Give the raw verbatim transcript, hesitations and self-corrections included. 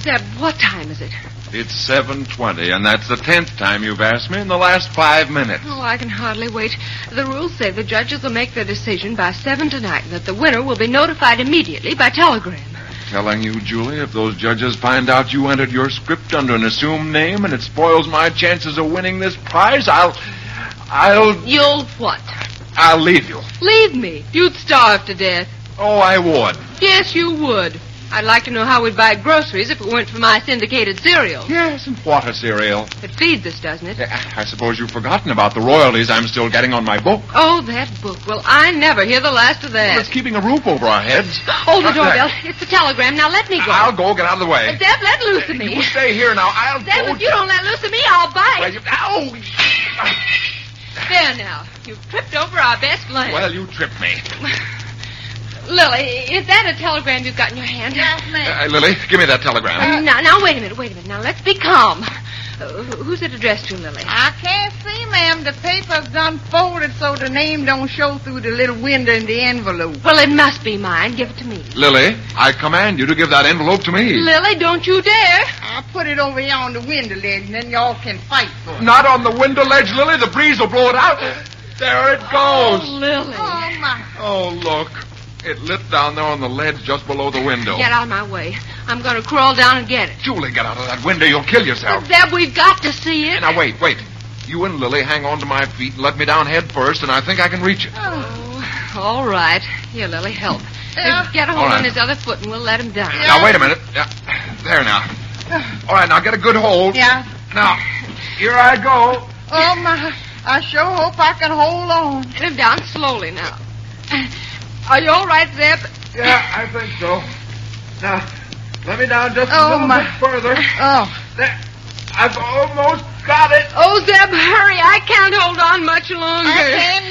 Zeb, what time is it? It's seven twenty, and that's the tenth time you've asked me in the last five minutes. Oh, I can hardly wait. The rules say the judges will make their decision by seven tonight, and that the winner will be notified immediately by telegram. Telling you, Julie, if those judges find out you entered your script under an assumed name and it spoils my chances of winning this prize, I'll... I'll... You'll what? I'll leave you. Leave me? You'd starve to death. Oh, I would. Yes, you would. I'd like to know how we'd buy groceries if it weren't for my syndicated cereal. Yes, and what a cereal. It feeds us, doesn't it? I suppose you've forgotten about the royalties I'm still getting on my book. Oh, that book. Well, I never hear the last of that. Well, it's keeping a roof over our heads. Hold the doorbell. It's the telegram. Now let me go. I'll go. Get out of the way. Zeb, let loose of me. You stay here now. I'll Zeb, go. if you don't let loose of me, I'll bite. Well, you... Ow! There now. You've tripped over our best lamb. Well, you tripped me. Lily, is that a telegram you've got in your hand? Yes, ma'am. Uh, Lily, give me that telegram. Uh, now, now, wait a minute, wait a minute. Now, let's be calm. Uh, who's it addressed to, Lily? I can't see, ma'am. The paper's unfolded so the name don't show through the little window in the envelope. Well, it must be mine. Give it to me. Lily, I command you to give that envelope to me. Lily, don't you dare. I'll put it over here on the window ledge, and then y'all can fight for it. Not on the window ledge, Lily. The breeze will blow it out. There it goes. Oh, Lily. Oh, my. Oh, look. It lit down there on the ledge just below the window. Get out of my way. I'm going to crawl down and get it. Julie, get out of that window. You'll kill yourself. But, Zeb, we've got to see it. Now, wait, wait. You and Lily hang on to my feet and let me down head first, and I think I can reach it. Oh, all right. Here, Lily, help. Yeah. Just get a hold All right. on his other foot and we'll let him down. Yeah. Now, wait a minute. Yeah. There now. All right, now get a good hold. Yeah. Now, here I go. Oh, my. I sure hope I can hold on. Get him down slowly now. Are you all right, Zeb? Yeah, I think so. Now, let me down just a Oh, little my. bit further. Oh. There. I've almost got it. Oh, Zeb, hurry. I can't hold on much longer. I can't